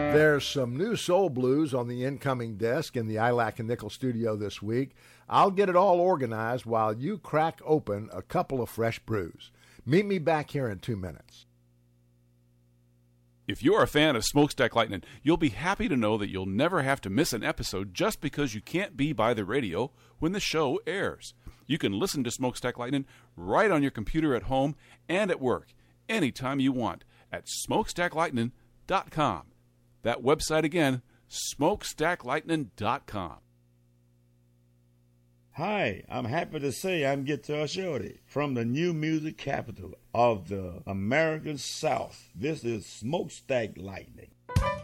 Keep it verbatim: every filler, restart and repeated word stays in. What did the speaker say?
There's some new soul blues on the incoming desk in the I L A C and Nickel studio this week. I'll get it all organized while you crack open a couple of fresh brews. Meet me back here in two minutes. If you're a fan of Smokestack Lightning, you'll be happy to know that you'll never have to miss an episode just because you can't be by the radio when the show airs. You can listen to Smokestack Lightning right on your computer at home and at work, anytime you want, at smokestack lightning dot com. That website again, smokestack lightning dot com. Hi, I'm happy to say I'm Guitar Shorty from the new music capital of the American South. This is Smokestack Lightning.